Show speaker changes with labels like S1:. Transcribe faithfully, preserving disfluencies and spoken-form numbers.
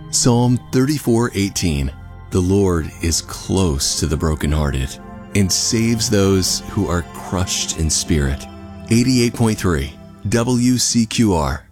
S1: Psalm thirty-four eighteen. The Lord is close to the brokenhearted and saves those who are crushed in spirit. eighty-eight point three W C Q R